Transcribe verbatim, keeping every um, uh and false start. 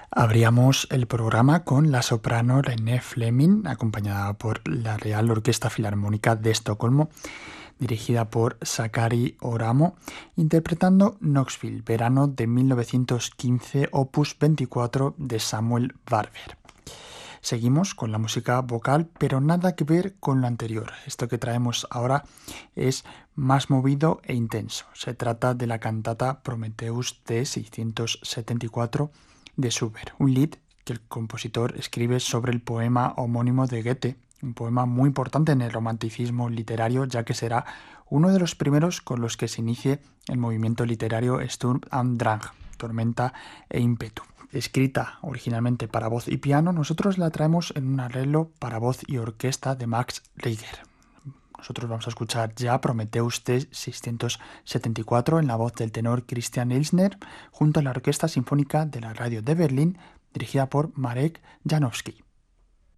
Abríamos el programa con la soprano René Fleming, acompañada por la Real Orquesta Filarmónica de Estocolmo, dirigida por Sakari Oramo, interpretando Knoxville, verano de mil novecientos quince, opus veinticuatro de Samuel Barber. Seguimos con la música vocal, pero nada que ver con lo anterior. Esto que traemos ahora es más movido e intenso. Se trata de la cantata Prometheus de seiscientos setenta y cuatro de Schubert, un lied que el compositor escribe sobre el poema homónimo de Goethe, un poema muy importante en el romanticismo literario, ya que será uno de los primeros con los que se inicie el movimiento literario Sturm und Drang, tormenta e ímpetu. Escrita originalmente para voz y piano, nosotros la traemos en un arreglo para voz y orquesta de Max Reger. Nosotros vamos a escuchar ya Prometheus de seiscientos setenta y cuatro en la voz del tenor Christian Ilsner, junto a la Orquesta Sinfónica de la Radio de Berlín, dirigida por Marek Janowski.